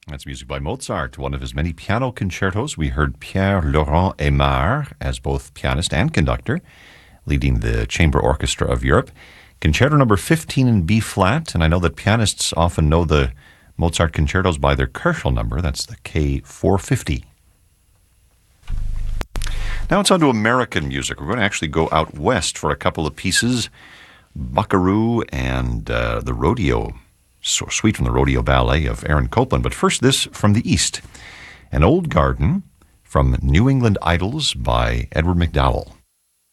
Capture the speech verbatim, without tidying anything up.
That's music by Mozart, one of his many piano concertos. We heard Pierre-Laurent Aimard as both pianist and conductor, leading the Chamber Orchestra of Europe. Concerto number fifteen in B-flat, and I know that pianists often know the Mozart concertos by their Köchel number. That's the K four fifty. Now it's on to American music. We're going to actually go out west for a couple of pieces. Buckaroo and uh, the Rodeo, so Suite from the Rodeo Ballet of Aaron Copland. But first, this from the East. An Old Garden from New England Idols by Edward McDowell.